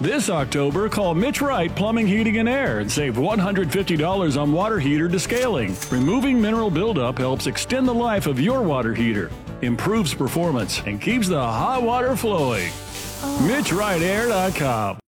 This October, call Mitch Wright Plumbing, Heating, and Air and save $150 on water heater descaling. Removing mineral buildup helps extend the life of your water heater, improves performance, and keeps the hot water flowing. MitchWrightAir.com.